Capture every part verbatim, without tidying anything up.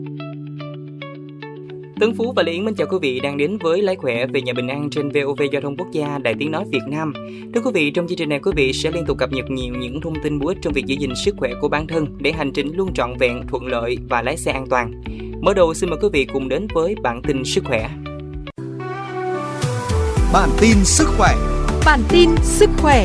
Tấn Phú và Lê Yến mến chào quý vị đang đến với Lái Khỏe về nhà bình an trên vê o vê Giao thông Quốc gia, Đài Tiếng nói Việt Nam. Thưa quý vị, trong chương trình này quý vị sẽ liên tục cập nhật nhiều những thông tin bổ ích trong việc giữ gìn sức khỏe của bản thân để hành trình luôn trọn vẹn, thuận lợi và lái xe an toàn. Mở đầu xin mời quý vị cùng đến với bản tin sức khỏe. Bản tin sức khỏe. Bản tin sức khỏe.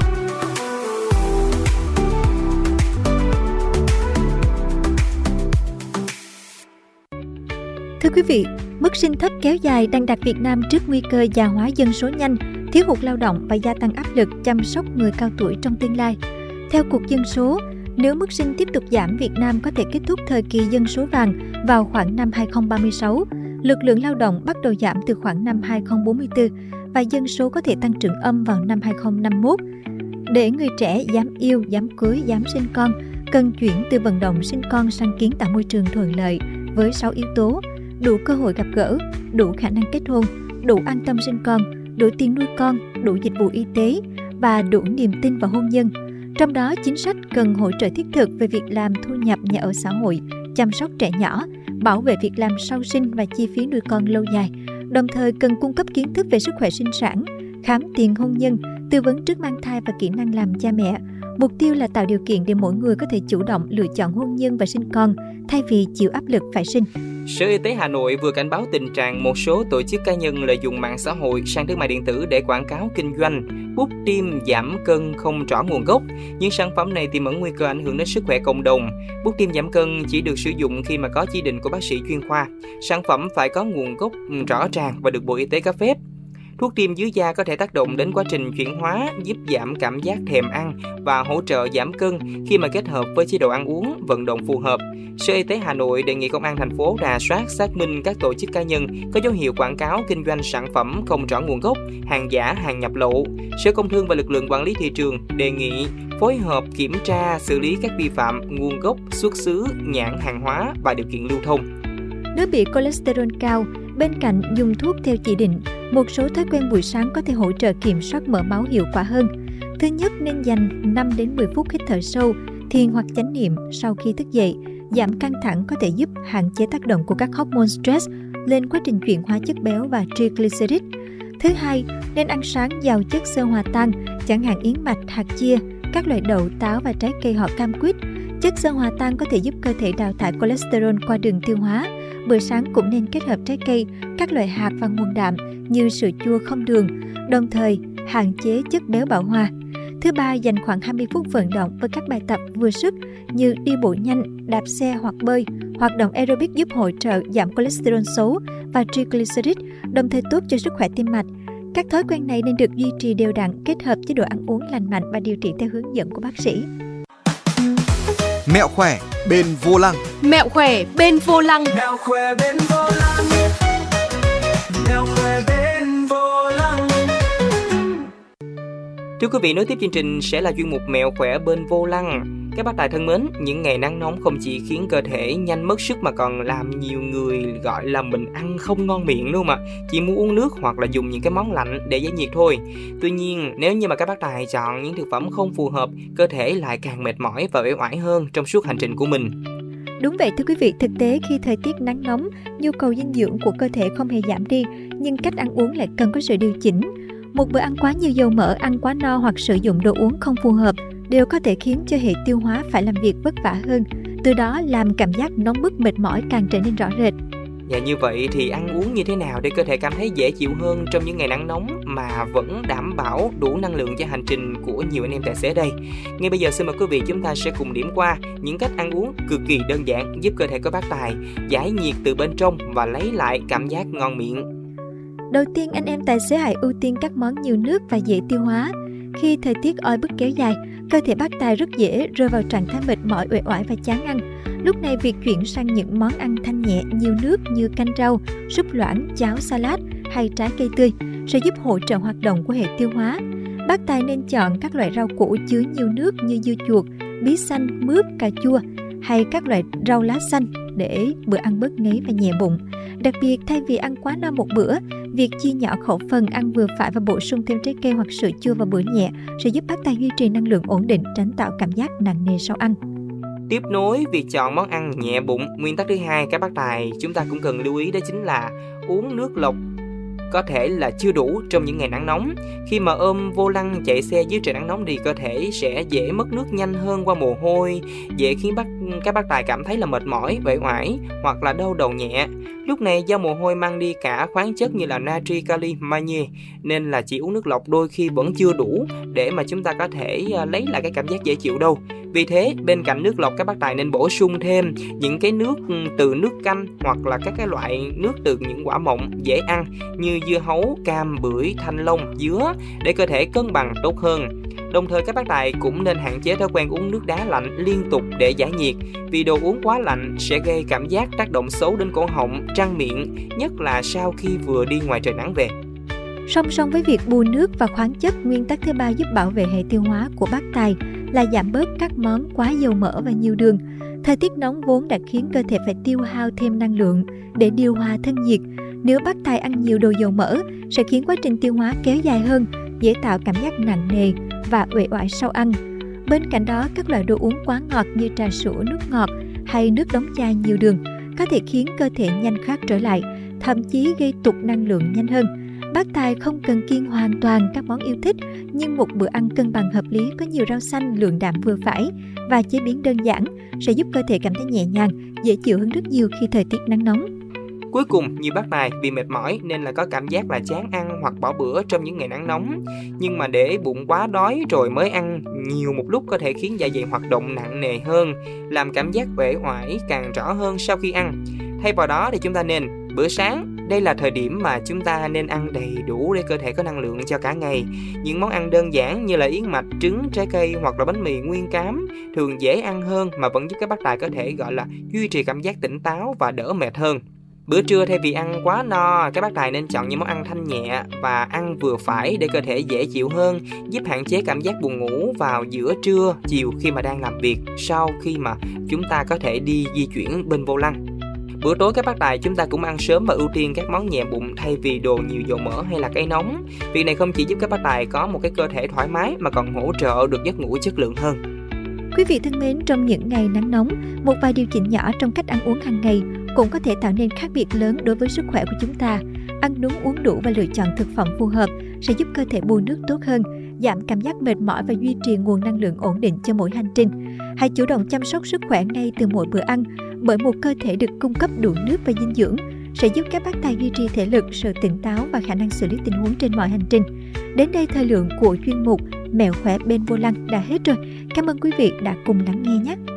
Thưa quý vị, mức sinh thấp kéo dài đang đặt Việt Nam trước nguy cơ già hóa dân số nhanh, thiếu hụt lao động và gia tăng áp lực chăm sóc người cao tuổi trong tương lai. Theo Cục Dân số, nếu mức sinh tiếp tục giảm, Việt Nam có thể kết thúc thời kỳ dân số vàng vào khoảng năm hai không ba sáu, lực lượng lao động bắt đầu giảm từ khoảng năm hai không bốn tư và dân số có thể tăng trưởng âm vào năm hai không năm mốt. Để người trẻ dám yêu, dám cưới, dám sinh con, cần chuyển từ vận động sinh con sang kiến tạo môi trường thuận lợi với sáu yếu tố: đủ cơ hội gặp gỡ, đủ khả năng kết hôn, đủ an tâm sinh con, đủ tiền nuôi con, đủ dịch vụ y tế và đủ niềm tin vào hôn nhân. Trong đó, chính sách cần hỗ trợ thiết thực về việc làm, thu nhập, nhà ở xã hội, chăm sóc trẻ nhỏ, bảo vệ việc làm sau sinh và chi phí nuôi con lâu dài. Đồng thời cần cung cấp kiến thức về sức khỏe sinh sản, khám tiền hôn nhân, tư vấn trước mang thai và kỹ năng làm cha mẹ. Mục tiêu là tạo điều kiện để mỗi người có thể chủ động lựa chọn hôn nhân và sinh con thay vì chịu áp lực phải sinh. Sở Y tế Hà Nội vừa cảnh báo tình trạng một số tổ chức cá nhân lợi dụng mạng xã hội, sàn thương mại điện tử để quảng cáo kinh doanh bút tiêm giảm cân không rõ nguồn gốc. Những sản phẩm này tiềm ẩn nguy cơ ảnh hưởng đến sức khỏe cộng đồng. Bút tiêm giảm cân chỉ được sử dụng khi mà có chỉ định của bác sĩ chuyên khoa. Sản phẩm phải có nguồn gốc rõ ràng và được Bộ Y tế cấp phép. Thuốc tiêm dưới da có thể tác động đến quá trình chuyển hóa, giúp giảm cảm giác thèm ăn và hỗ trợ giảm cân khi mà kết hợp với chế độ ăn uống, vận động phù hợp. Sở Y tế Hà Nội đề nghị Công an thành phố rà soát xác minh các tổ chức cá nhân có dấu hiệu quảng cáo kinh doanh sản phẩm không rõ nguồn gốc, hàng giả, hàng nhập lậu. Sở Công Thương và lực lượng quản lý thị trường đề nghị phối hợp kiểm tra, xử lý các vi phạm nguồn gốc, xuất xứ, nhãn hàng hóa và điều kiện lưu thông. Nếu bị cholesterol cao, bên cạnh dùng thuốc theo chỉ định, một số thói quen buổi sáng có thể hỗ trợ kiểm soát mỡ máu hiệu quả hơn. Thứ nhất, nên dành năm đến mười phút hít thở sâu, thiền hoặc chánh niệm sau khi thức dậy. Giảm căng thẳng có thể giúp hạn chế tác động của các hormone stress lên quá trình chuyển hóa chất béo và triglycerid. Thứ hai, nên ăn sáng giàu chất xơ hòa tan, chẳng hạn yến mạch, hạt chia, các loại đậu, táo và trái cây họ cam quýt. Chất xơ hòa tan có thể giúp cơ thể đào thải cholesterol qua đường tiêu hóa. Bữa sáng cũng nên kết hợp trái cây, các loại hạt và nguồn đạm như sữa chua không đường, đồng thời hạn chế chất béo bão hòa. Thứ ba, dành khoảng hai mươi phút vận động với các bài tập vừa sức như đi bộ nhanh, đạp xe hoặc bơi. Hoạt động aerobic giúp hỗ trợ giảm cholesterol xấu và triglycerid, đồng thời tốt cho sức khỏe tim mạch. Các thói quen này nên được duy trì đều đặn, kết hợp chế độ ăn uống lành mạnh và điều trị theo hướng dẫn của bác sĩ. Mẹo khỏe bên vô lăng. Mẹo khỏe bên vô lăng. Mẹo khỏe bên vô lăng. Mẹo khỏe bên vô lăng. Thưa quý vị, nối tiếp chương trình sẽ là chuyên mục Mẹo khỏe bên vô lăng. Các bác tài thân mến, những ngày nắng nóng không chỉ khiến cơ thể nhanh mất sức mà còn làm nhiều người gọi là mình ăn không ngon miệng luôn mà chỉ muốn uống nước hoặc là dùng những cái món lạnh để giải nhiệt thôi. Tuy nhiên, nếu như mà các bác tài chọn những thực phẩm không phù hợp, cơ thể lại càng mệt mỏi và uể oải hơn trong suốt hành trình của mình. Đúng vậy thưa quý vị, thực tế khi thời tiết nắng nóng, nhu cầu dinh dưỡng của cơ thể không hề giảm đi, nhưng cách ăn uống lại cần có sự điều chỉnh. Một bữa ăn quá nhiều dầu mỡ, ăn quá no hoặc sử dụng đồ uống không phù hợp đều có thể khiến cho hệ tiêu hóa phải làm việc vất vả hơn, từ đó làm cảm giác nóng bức mệt mỏi càng trở nên rõ rệt. Và như vậy thì ăn uống như thế nào để cơ thể cảm thấy dễ chịu hơn trong những ngày nắng nóng mà vẫn đảm bảo đủ năng lượng cho hành trình của nhiều anh em tài xế đây? Ngay bây giờ xin mời quý vị chúng ta sẽ cùng điểm qua những cách ăn uống cực kỳ đơn giản giúp cơ thể của bác tài giải nhiệt từ bên trong và lấy lại cảm giác ngon miệng. Đầu tiên, anh em tài xế hãy ưu tiên các món nhiều nước và dễ tiêu hóa. Khi thời tiết oi bức kéo dài, cơ thể bác tài rất dễ rơi vào trạng thái mệt mỏi, uể oải và chán ăn. Lúc này, việc chuyển sang những món ăn thanh nhẹ, nhiều nước như canh rau, súp loãng, cháo, salad hay trái cây tươi sẽ giúp hỗ trợ hoạt động của hệ tiêu hóa. Bác tài nên chọn các loại rau củ chứa nhiều nước như dưa chuột, bí xanh, mướp, cà chua hay các loại rau lá xanh để bữa ăn bớt ngấy và nhẹ bụng. Đặc biệt, thay vì ăn quá no một bữa, việc chia nhỏ khẩu phần ăn vừa phải và bổ sung thêm trái cây hoặc sữa chua vào bữa nhẹ sẽ giúp bác tài duy trì năng lượng ổn định, tránh tạo cảm giác nặng nề sau ăn. Tiếp nối việc chọn món ăn nhẹ bụng, nguyên tắc thứ hai các bác tài chúng ta cũng cần lưu ý đó chính là uống nước lọc có thể là chưa đủ trong những ngày nắng nóng. Khi mà ôm vô lăng chạy xe dưới trời nắng nóng thì cơ thể sẽ dễ mất nước nhanh hơn qua mồ hôi, dễ khiến bác, các bác tài cảm thấy là mệt mỏi, uể oải hoặc là đau đầu nhẹ. Lúc này do mồ hôi mang đi cả khoáng chất như là natri, kali, magie nên là chỉ uống nước lọc đôi khi vẫn chưa đủ để mà chúng ta có thể lấy lại cái cảm giác dễ chịu đâu. Vì thế bên cạnh nước lọc các bác tài nên bổ sung thêm những cái nước từ nước canh hoặc là các cái loại nước từ những quả mọng dễ ăn như dưa hấu, cam, bưởi, thanh long, dứa để cơ thể cân bằng tốt hơn. Đồng thời các bác tài cũng nên hạn chế thói quen uống nước đá lạnh liên tục để giải nhiệt, vì đồ uống quá lạnh sẽ gây cảm giác tác động xấu đến cổ họng, răng miệng, nhất là sau khi vừa đi ngoài trời nắng về. Song song với việc bù nước và khoáng chất, nguyên tắc thứ ba giúp bảo vệ hệ tiêu hóa của bác tài là giảm bớt các món quá dầu mỡ và nhiều đường. Thời tiết nóng vốn đã khiến cơ thể phải tiêu hao thêm năng lượng để điều hòa thân nhiệt. Nếu bác tài ăn nhiều đồ dầu mỡ sẽ khiến quá trình tiêu hóa kéo dài hơn, dễ tạo cảm giác nặng nề và uể oải sau ăn. Bên cạnh đó, các loại đồ uống quá ngọt như trà sữa, nước ngọt hay nước đóng chai nhiều đường có thể khiến cơ thể nhanh khát trở lại, thậm chí gây tụt năng lượng nhanh hơn. Bác tài không cần kiêng hoàn toàn các món yêu thích, nhưng một bữa ăn cân bằng hợp lý có nhiều rau xanh, lượng đạm vừa phải và chế biến đơn giản sẽ giúp cơ thể cảm thấy nhẹ nhàng, dễ chịu hơn rất nhiều khi thời tiết nắng nóng. Cuối cùng, nhiều bác tài vì mệt mỏi nên là có cảm giác là chán ăn hoặc bỏ bữa trong những ngày nắng nóng. Nhưng mà để bụng quá đói rồi mới ăn nhiều một lúc có thể khiến dạ dày hoạt động nặng nề hơn, làm cảm giác uể oải càng rõ hơn sau khi ăn. Thay vào đó thì chúng ta nên bữa sáng. Đây là thời điểm mà chúng ta nên ăn đầy đủ để cơ thể có năng lượng cho cả ngày. Những món ăn đơn giản như là yến mạch, trứng, trái cây hoặc là bánh mì nguyên cám thường dễ ăn hơn mà vẫn giúp các bác tài có thể gọi là duy trì cảm giác tỉnh táo và đỡ mệt hơn. Bữa trưa thay vì ăn quá no, các bác tài nên chọn những món ăn thanh nhẹ và ăn vừa phải để cơ thể dễ chịu hơn, giúp hạn chế cảm giác buồn ngủ vào giữa trưa, chiều khi mà đang làm việc, sau khi mà chúng ta có thể đi di chuyển bên vô lăng. Bữa tối các bác tài chúng ta cũng ăn sớm và ưu tiên các món nhẹ bụng thay vì đồ nhiều dầu mỡ hay là cây nóng. Việc này không chỉ giúp các bác tài có một cái cơ thể thoải mái mà còn hỗ trợ được giấc ngủ chất lượng hơn. Quý vị thân mến, trong những ngày nắng nóng, một vài điều chỉnh nhỏ trong cách ăn uống hàng ngày cũng có thể tạo nên khác biệt lớn đối với sức khỏe của chúng ta. Ăn đúng, uống đủ và lựa chọn thực phẩm phù hợp sẽ giúp cơ thể bù nước tốt hơn, giảm cảm giác mệt mỏi và duy trì nguồn năng lượng ổn định cho mỗi hành trình. Hãy chủ động chăm sóc sức khỏe ngay từ mỗi bữa ăn, bởi một cơ thể được cung cấp đủ nước và dinh dưỡng sẽ giúp các bác tài duy trì thể lực, sự tỉnh táo và khả năng xử lý tình huống trên mọi hành trình. Đến đây thời lượng của chuyên mục Mẹo khỏe bên vô lăng đã hết rồi. Cảm ơn quý vị đã cùng lắng nghe nhé.